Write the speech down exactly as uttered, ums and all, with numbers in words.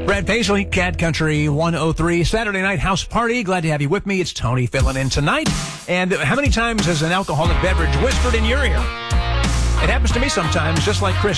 Brad Paisley, Cat Country one oh three, Saturday Night House Party. Glad to have you with me. It's Tony filling in tonight. And how many times has an alcoholic beverage whispered in your ear? It happens to me sometimes, just like Chris.